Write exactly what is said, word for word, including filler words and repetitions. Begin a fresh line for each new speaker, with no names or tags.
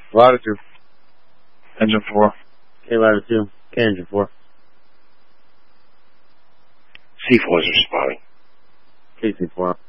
Latitude.
Engine four.
K Latitude. K Engine four.
C four is responding.
K C four.